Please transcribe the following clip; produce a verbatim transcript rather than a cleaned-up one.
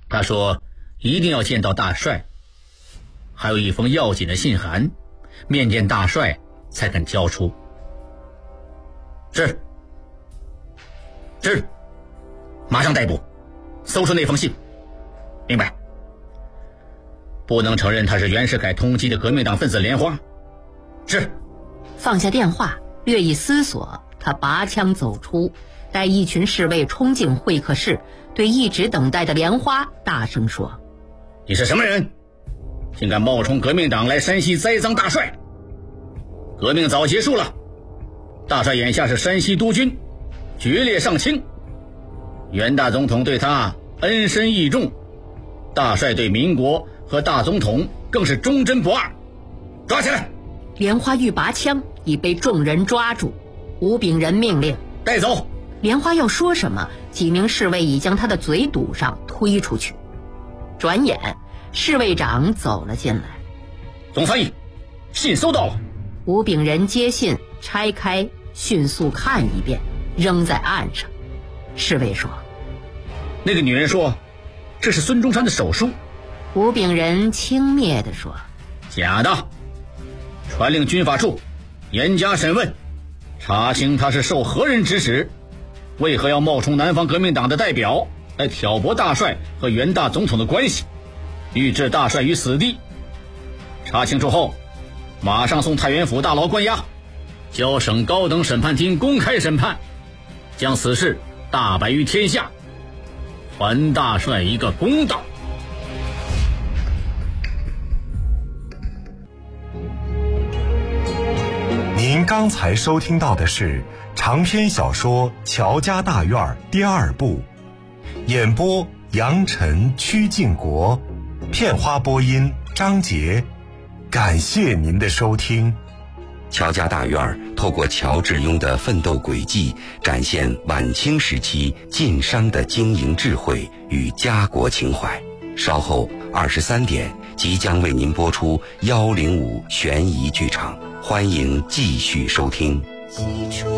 他说一定要见到大帅，还有一封要紧的信函，面见大帅才肯交出。是是，马上逮捕，搜出那封信。明白。不能承认他是袁世凯通缉的革命党分子莲花。是。 放下电话，略一思索，他拔枪走出，待一群侍卫冲进会客室，对一直等待的莲花大声说： 你是什么人？竟敢冒充革命党来山西栽赃大帅？革命早结束了，大帅眼下是山西督军，决裂上清，袁大总统对他恩深义重，大帅对民国和大总统更是忠贞不二。抓起来！ 莲花欲拔枪，已被众人抓住。吴炳仁命令带走。 莲花要说什么，几名侍卫已将他的嘴堵上，推出去。转眼侍卫长走了进来。 总翻译，信收到了。 吴炳仁接信，拆开，迅速看一遍，扔在案上。侍卫说： 那个女人说这是孙中山的手书。 吴炳仁轻蔑地说： 假的，传令军法处严加审问，查清他是受何人指使，为何要冒充南方革命党的代表来挑拨大帅和袁大总统的关系，欲置大帅于死地。查清楚后，马上送太原府大牢关押，交省高等审判厅公开审判，将此事大白于天下，还大帅一个公道。 您刚才收听到的是长篇小说《乔家大院》第二部，演播杨晨、曲靖国，片花播音张杰。感谢您的收听。 乔家大院透过乔致庸的奋斗轨迹，展现晚清时期晋商的经营智慧与家国情怀。稍后二十三点即将为您播出幺零五悬疑剧场，欢迎继续收听。